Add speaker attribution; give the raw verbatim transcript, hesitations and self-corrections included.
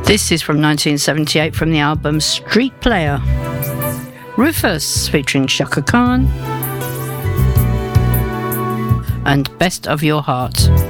Speaker 1: This is from nineteen seventy-eight from the album Street Player. Rufus featuring Chaka Khan and Best of Your Heart.